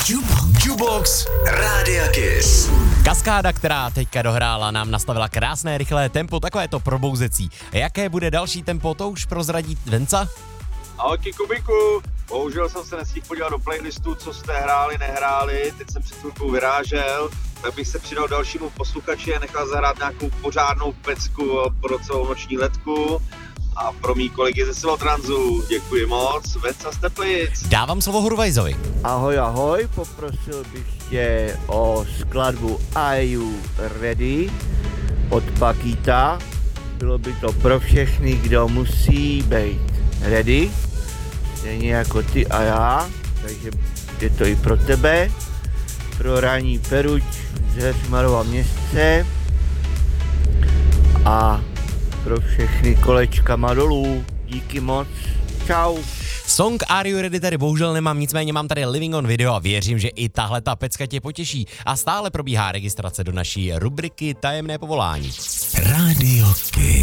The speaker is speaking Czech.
Jukebox Rádia Kiss. Kaskáda, která teďka dohrála, nám nastavila krásné, rychlé tempo, takové to probouzecí. Jaké bude další tempo, to už prozradí Venca? Ahojky Kubiku, bohužel jsem se nestihl podívat do playlistu, co jste hráli, nehráli, teď jsem před chvilkou vyrážel, tak bych se přidal dalšímu posluchači a nechal zahrát nějakou pořádnou pecku pro celou noční letku. A pro mý kolegy ze Silotransu děkuji moc, Venca z Teplic. Dávám slovo Hurvajzovi. Ahoj, ahoj, poprosil bych tě o skladbu Are You Ready od Pakita. Bylo by to pro všechny, kdo musí být ready, stejně jako ty a já, takže je to i pro tebe, pro Raní Peruť z Heřmarova Městce a pro všechny kolečkama dolů. Díky moc. Čau. Song Are You Ready tady bohužel nemám, nicméně mám tady Living on Video a věřím, že i tahle ta pecka tě potěší. A stále probíhá registrace do naší rubriky Tajemné povolání. Rádio Kiss.